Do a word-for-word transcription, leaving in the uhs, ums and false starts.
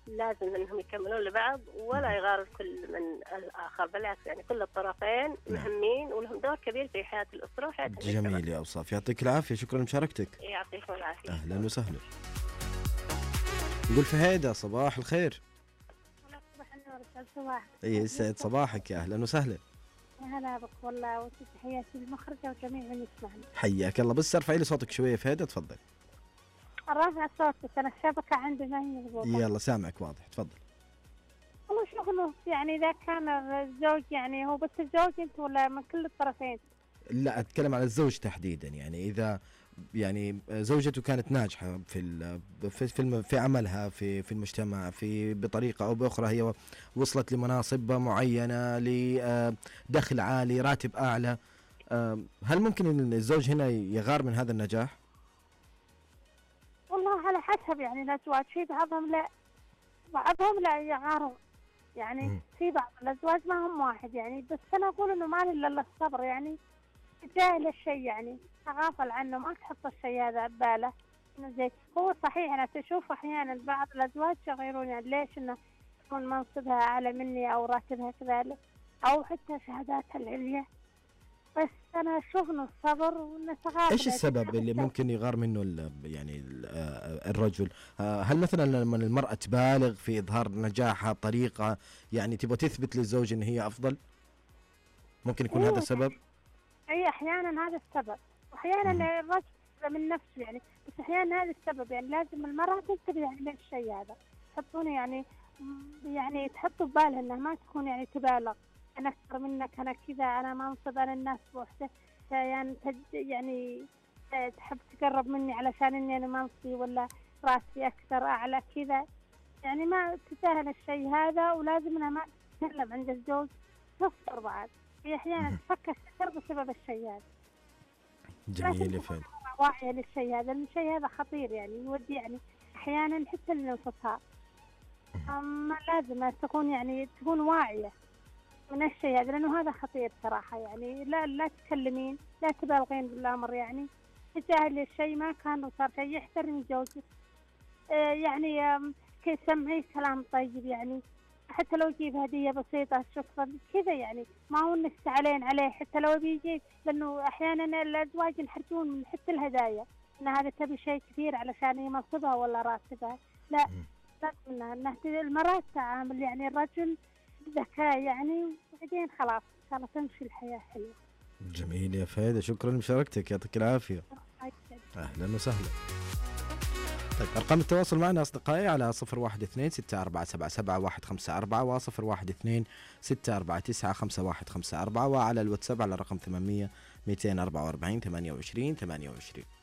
لازم انهم يكملون لبعض ولا يغار كل من الاخر، بالعكس يعني كل الطرفين مهمين ولهم دور كبير في حياه الاسره وحياه المجتمع. جميل يا أوصاف، يعطيك العافية، شكرا لمشاركتك. يعطيكم العافيه. أهلا وسهلا. نقول فهيدة صباح الخير. صباح النور، يسعد صباحك. يسعد صباحك، يا أهلا وسهلا. هلا بك والله، وتحياتي للمخرجة وجميع من يسمعني. حياك الله، بس ارفعي لي صوتك شوية فهيدة، تفضل. الرافع صوتك، أنا الشبكة عندي ما هي مضبوطة. يلا سامعك واضح، تفضل. والله شغله يعني إذا كان الزوج يعني هو بس الزوج أنت ولا من كل الطرفين؟ لا أتكلم على الزوج تحديدا، يعني إذا يعني زوجته كانت ناجحة في في في, في عملها في في المجتمع في بطريقة أو بأخرى، هي وصلت لمناصب معينة، لدخل عالي، راتب أعلى، هل ممكن أن الزوج هنا يغار من هذا النجاح؟ والله على حسب يعني الأزواج، في بعضهم لا، بعضهم لا يغاروا يعني م. في بعض الأزواج ما هم واحد يعني، بس أنا أقول إنه ما لي إلا الصبر يعني تجاهل الشيء، يعني تغافل عنه، ما تحط الشيء هذا بباله إنه زي هو صحيح. أنا تشوف أحيانا بعض الأزواج يغيرون يعني ليش إنه يكون منصبها أعلى مني أو راتبها كذلك أو حتى شهاداتها العليا، بس أنا أشوف إنه الصبر والنتغافل. إيش السبب اللي ممكن يغار منه يعني الرجل؟ هل مثلا لما المرأة تبالغ في إظهار نجاحها بطريقة يعني تبغى تثبت للزوج إن هي أفضل؟ ممكن يكون هذا السبب؟ أي أحيانا هذا السبب، وأحيانا الرجل من نفسه يعني، بس أحيانا هذا السبب يعني لازم المرأة تنتبه يعني للشيء هذا، تحطونه يعني يعني تحطوا ببالها إنها ما تكون يعني تبالغ، أنا أكثر منك، أنا كذا، أنا منصب، أنا الناس بوحدة يعني يعني تحب تقرب مني علشان إني أنا منصبي ولا راسي أكثر أعلى كذا، يعني ما تتجاهل الشيء هذا، ولازم إنها ما تتكلم عند الزوج، تصبر بعد، في أحيانا تفكر تكثر بسبب الشيء هذا. جميل يا فندم. واعية للشيء هذا، الشيء هذا خطير يعني يودي يعني أحيانا حتى للانفصال. أما لازم تكون يعني تكون واعية من الشيء هذا، لأنه هذا خطير صراحة يعني، لا لا تتكلمين، لا تبالغين بالأمر يعني، تجاهل الشيء ما كان وصار شيء، يحترم زوجك آه يعني آه كي سمعي كلام طيب يعني، حتى لو يجيب هدية بسيطة شكرا كذا يعني، ما هو انك تعلين عليه حتى لو بيجي، لأنه أحيانا الأزواج ينحرجون من حتى الهدايا، إن هذا تبي شيء كثير علشان يمنصبها ولا راتبها، لا لازم إنها المرأة تعامل يعني الرجل ذكاء يعني، وبعدين خلاص خلاص تمشي الحياة حلوة. جميل يا فايدة، شكرا لمشاركتك، يعطيك العافية. أهلا وسهلا. طيب أرقام التواصل معنا أصدقائي على صفر واحد اثنين ستة أربعة سبعة سبعة واحد خمسة أربعة وصفر واحد اثنين ستة أربعة تسعة خمسة واحد خمسة أربعة، وعلى الواتساب على رقم ثمانمية مئتين وأربعة وأربعين ثمانية وعشرين ثمانية وعشرين.